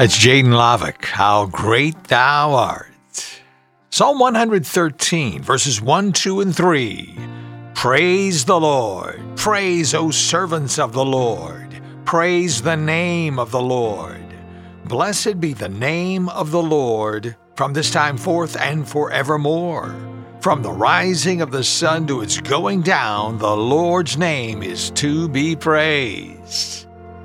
It's Jaden Lavick. How great thou art. Psalm 113, verses 1, 2, and 3. Praise the Lord. Praise, O servants of the Lord. Praise the name of the Lord. Blessed be the name of the Lord from this time forth and forevermore. From the rising of the sun to its going down, the Lord's name is to be praised.